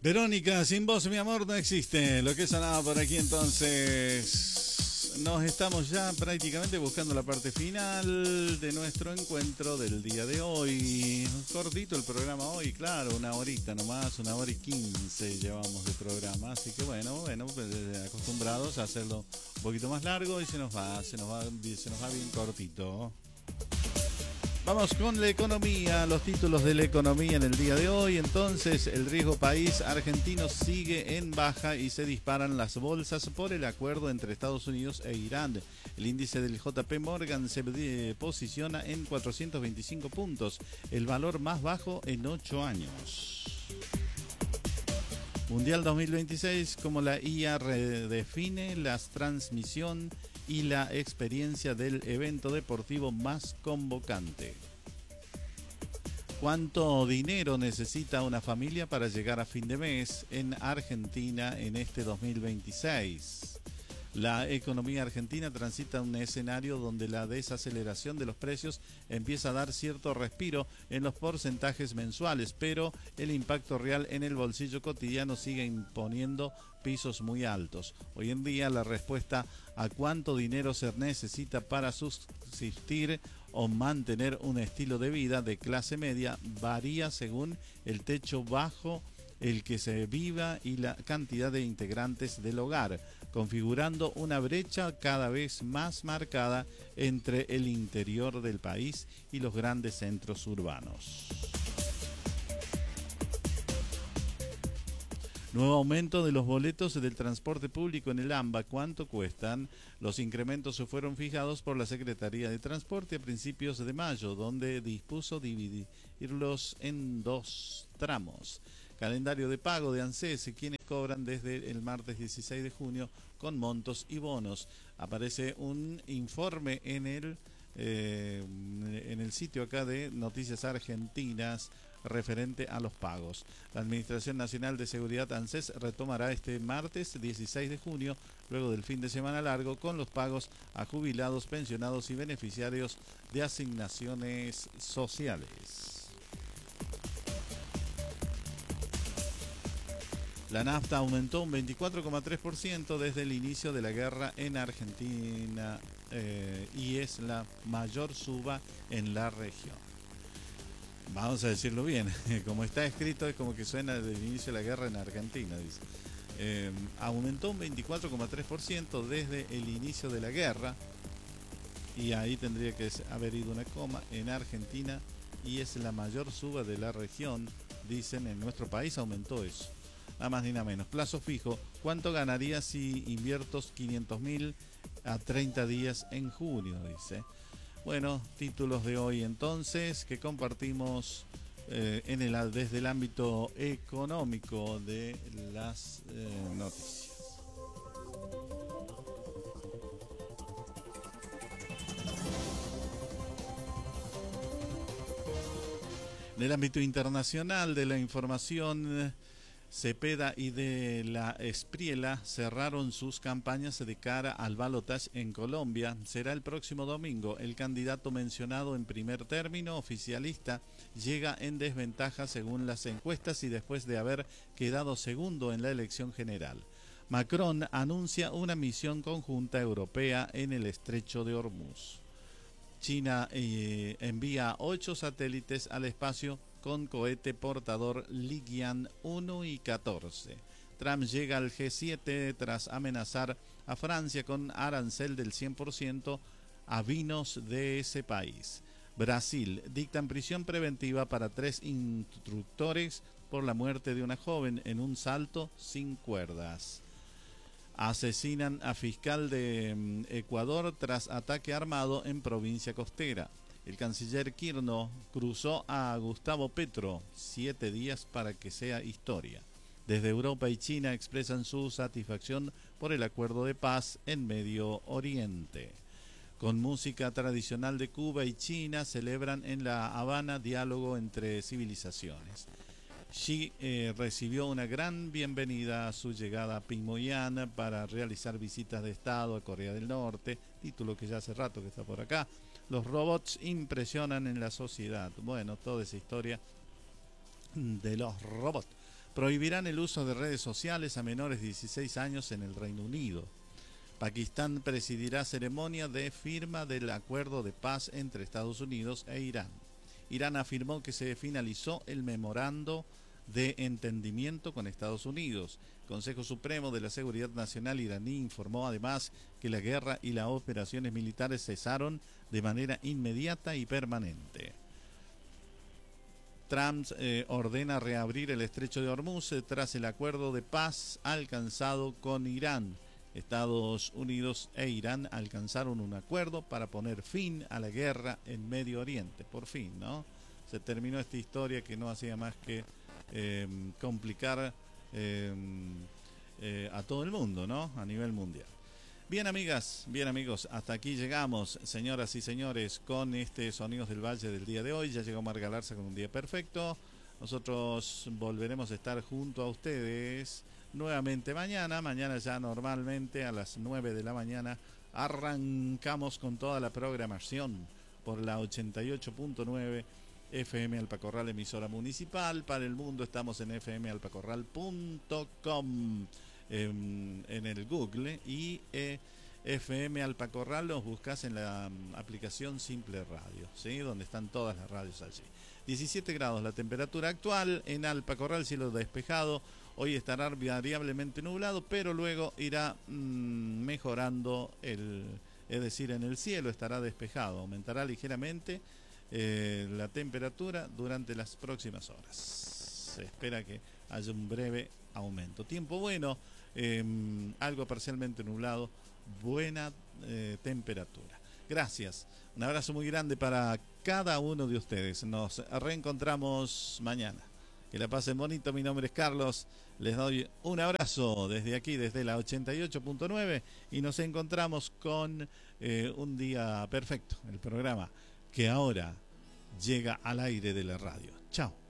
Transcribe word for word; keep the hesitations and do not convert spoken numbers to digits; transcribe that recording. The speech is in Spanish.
Verónica, sin vos mi amor no existe. Lo que sonaba por aquí entonces. Nos estamos ya prácticamente buscando la parte final de nuestro encuentro del día de hoy. Cortito el programa hoy, claro, una horita nomás, una hora y quince llevamos de programa. Así que bueno, bueno, pues, acostumbrados a hacerlo un poquito más largo y se nos va, se nos va, se nos va bien cortito. Vamos con la economía, los títulos de la economía en el día de hoy. Entonces, el riesgo país argentino sigue en baja y se disparan las bolsas por el acuerdo entre Estados Unidos e Irán. El índice del J P Morgan se posiciona en cuatrocientos veinticinco puntos, el valor más bajo en ocho años. Mundial dos mil veintiséis, como la I A redefine la transmisión y la experiencia del evento deportivo más convocante. ¿Cuánto dinero necesita una familia para llegar a fin de mes en Argentina en este dos mil veintiséis? La economía argentina transita un escenario donde la desaceleración de los precios empieza a dar cierto respiro en los porcentajes mensuales, pero el impacto real en el bolsillo cotidiano sigue imponiendo pisos muy altos. Hoy en día la respuesta a cuánto dinero se necesita para subsistir o mantener un estilo de vida de clase media varía según el techo bajo el que se viva y la cantidad de integrantes del hogar, configurando una brecha cada vez más marcada entre el interior del país y los grandes centros urbanos. Nuevo aumento de los boletos del transporte público en el AMBA. ¿Cuánto cuestan? Los incrementos se fueron fijados por la Secretaría de Transporte a principios de mayo, donde dispuso dividirlos en dos tramos. Calendario de pago de ANSES, quienes cobran desde el martes dieciséis de junio con montos y bonos. Aparece un informe en el, eh, en el sitio acá de Noticias Argentinas referente a los pagos. La Administración Nacional de Seguridad ANSES retomará este martes dieciséis de junio, luego del fin de semana largo, con los pagos a jubilados, pensionados y beneficiarios de asignaciones sociales. La nafta aumentó un veinticuatro coma tres por ciento desde el inicio de la guerra en Argentina eh, y es la mayor suba en la región. Vamos a decirlo bien, como está escrito es como que suena desde el inicio de la guerra en Argentina, dice. Eh, aumentó un veinticuatro coma tres por ciento desde el inicio de la guerra y ahí tendría que haber ido una coma en Argentina y es la mayor suba de la región, dicen. En nuestro país aumentó eso. Nada más ni nada menos. Plazo fijo, ¿cuánto ganaría si invierto quinientos mil a treinta días en junio? Dice. Bueno, títulos de hoy entonces que compartimos eh, en el, desde el ámbito económico de las eh, noticias. En el ámbito internacional de la información, Cepeda y de la Espriella cerraron sus campañas de cara al balotaje en Colombia. Será el próximo domingo. El candidato mencionado en primer término, oficialista, llega en desventaja según las encuestas y después de haber quedado segundo en la elección general. Macron anuncia una misión conjunta europea en el estrecho de Hormuz. China eh, envía ocho satélites al espacio con cohete portador Ligian uno y catorce. Trump llega al G siete tras amenazar a Francia con arancel del cien por ciento a vinos de ese país. Brasil dictan prisión preventiva para tres instructores por la muerte de una joven en un salto sin cuerdas. Asesinan a fiscal de Ecuador tras ataque armado en provincia costera. El canciller Kirchner cruzó a Gustavo Petro, siete días para que sea historia. Desde Europa y China expresan su satisfacción por el acuerdo de paz en Medio Oriente. Con música tradicional de Cuba y China celebran en La Habana diálogo entre civilizaciones. Xi eh, recibió una gran bienvenida a su llegada a Pyongyang para realizar visitas de Estado a Corea del Norte, título que ya hace rato que está por acá. Los robots impresionan en la sociedad. Bueno, toda esa historia de los robots. Prohibirán el uso de redes sociales a menores de dieciséis años en el Reino Unido. Pakistán presidirá ceremonia de firma del acuerdo de paz entre Estados Unidos e Irán. Irán afirmó que se finalizó el memorando de entendimiento con Estados Unidos. El Consejo Supremo de la Seguridad Nacional iraní informó además que la guerra y las operaciones militares cesaron de manera inmediata y permanente. Trump eh, ordena reabrir el estrecho de Hormuz eh, tras el acuerdo de paz alcanzado con Irán. Estados Unidos e Irán alcanzaron un acuerdo para poner fin a la guerra en Medio Oriente. Por fin, ¿no? Se terminó esta historia que no hacía más que eh, complicar eh, eh, a todo el mundo, ¿no? A nivel mundial. Bien, amigas, bien, amigos, hasta aquí llegamos, señoras y señores, con este Sonidos del Valle del día de hoy. Ya llegó Marga Larza con un día perfecto. Nosotros volveremos a estar junto a ustedes nuevamente mañana. Mañana ya normalmente a las nueve de la mañana arrancamos con toda la programación por la ochenta y ocho punto nueve F M Alpacorral, emisora municipal. Para el mundo estamos en f m alpacorral punto com. En, en el Google y eh, F M Alpacorral los buscas en la um, aplicación Simple Radio, ¿sí? Donde están todas las radios allí. diecisiete grados la temperatura actual en Alpacorral, cielo despejado. Hoy estará variablemente nublado, pero luego irá mmm, mejorando, el, es decir, en el cielo estará despejado. Aumentará ligeramente eh, la temperatura durante las próximas horas. Se espera que haya un breve aumento. Tiempo bueno. Eh, algo parcialmente nublado, buena eh, temperatura. Gracias, un abrazo muy grande para cada uno de ustedes. Nos reencontramos mañana. Que la pasen bonito. Mi nombre es Carlos, les doy un abrazo desde aquí, desde la ochenta y ocho punto nueve, y nos encontramos con eh, un día perfecto, el programa que ahora llega al aire de la radio. Chao.